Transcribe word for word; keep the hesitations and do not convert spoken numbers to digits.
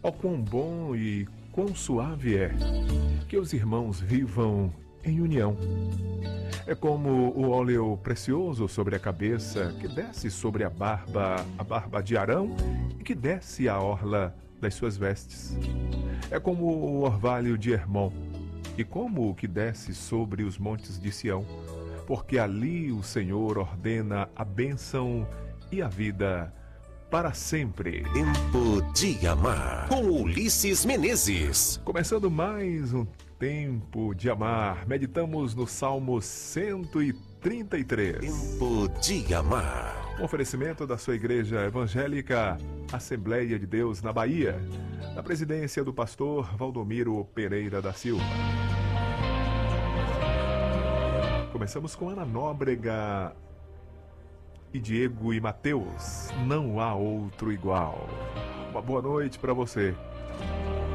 Ó quão bom e quão suave é que os irmãos vivam em união. É como o óleo precioso sobre a cabeça que desce sobre a barba, a barba de Arão e que desce a orla das suas vestes. É como o orvalho de Hermon e como o que desce sobre os montes de Sião, porque ali o Senhor ordena a bênção e a vida para sempre. Tempo de Amar, com Ulisses Menezes. Começando mais um Tempo de Amar, meditamos no Salmo cento e trinta e três. Tempo de Amar. Um oferecimento da sua igreja evangélica Assembleia de Deus na Bahia, na presidência do pastor Valdomiro Pereira da Silva. Começamos com Ana Nóbrega e Diego e Mateus, Não Há Outro Igual. Uma boa noite para você.